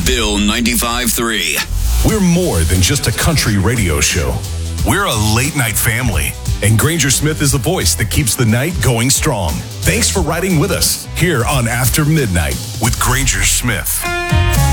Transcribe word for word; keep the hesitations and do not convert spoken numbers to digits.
Bill ninety-five three. We're more than just a country radio show. We're a late-night family, and Granger Smith is the voice that keeps the night going strong. Thanks for riding with us here on After Midnight with Granger Smith.